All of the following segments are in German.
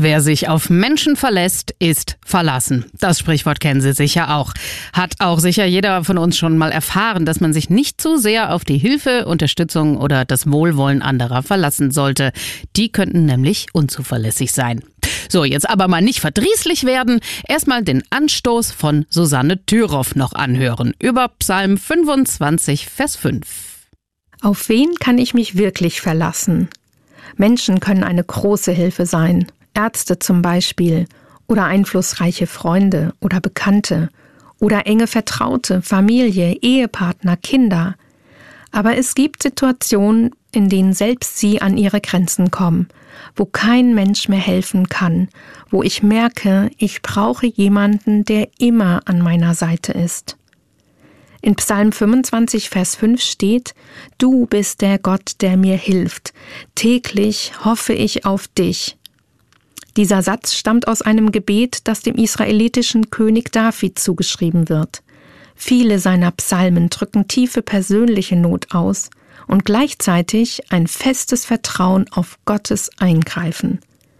Wer sich auf Menschen verlässt, ist verlassen. Das Sprichwort kennen Sie sicher auch. Hat auch sicher jeder von uns schon mal erfahren, dass man sich nicht zu sehr auf die Hilfe, Unterstützung oder das Wohlwollen anderer verlassen sollte. Die könnten nämlich unzuverlässig sein. So, jetzt aber mal nicht verdrießlich werden. Erstmal den Anstoß von Susanne Thüroff noch anhören über Psalm 25, Vers 5. Auf wen kann ich mich wirklich verlassen? Menschen können eine große Hilfe sein. Ärzte zum Beispiel oder einflussreiche Freunde oder Bekannte oder enge Vertraute, Familie, Ehepartner, Kinder. Aber es gibt Situationen, in denen selbst sie an ihre Grenzen kommen, wo kein Mensch mehr helfen kann, wo ich merke, ich brauche jemanden, der immer an meiner Seite ist. In Psalm 25, Vers 5 steht: Du bist der Gott, der mir hilft. Täglich hoffe ich auf dich. Dieser Satz stammt aus einem Gebet, das dem israelitischen König David zugeschrieben wird. Viele seiner Psalmen drücken tiefe persönliche Not aus und gleichzeitig ein festes Vertrauen auf Gottes Eingreifen.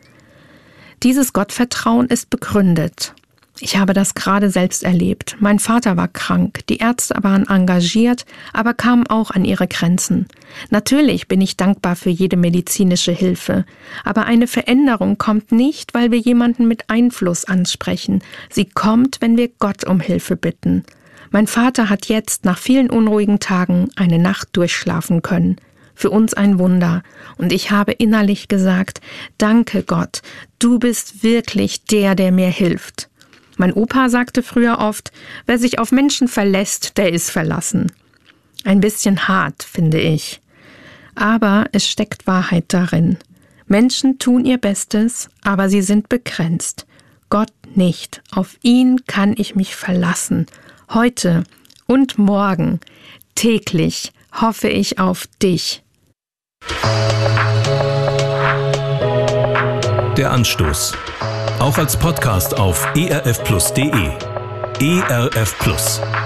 Dieses Gottvertrauen ist begründet. Ich habe das gerade selbst erlebt. Mein Vater war krank, die Ärzte waren engagiert, aber kamen auch an ihre Grenzen. Natürlich bin ich dankbar für jede medizinische Hilfe, aber eine Veränderung kommt nicht, weil wir jemanden mit Einfluss ansprechen. Sie kommt, wenn wir Gott um Hilfe bitten. Mein Vater hat jetzt nach vielen unruhigen Tagen eine Nacht durchschlafen können. Für uns ein Wunder. Und ich habe innerlich gesagt: Danke Gott, du bist wirklich der mir hilft. Mein Opa sagte früher oft: Wer sich auf Menschen verlässt, der ist verlassen. Ein bisschen hart, finde ich. Aber es steckt Wahrheit darin. Menschen tun ihr Bestes, aber sie sind begrenzt. Gott nicht. Auf ihn kann ich mich verlassen. Heute und morgen. Täglich hoffe ich auf dich. Der Anstoß. Auch als Podcast auf erfplus.de. ERF Plus.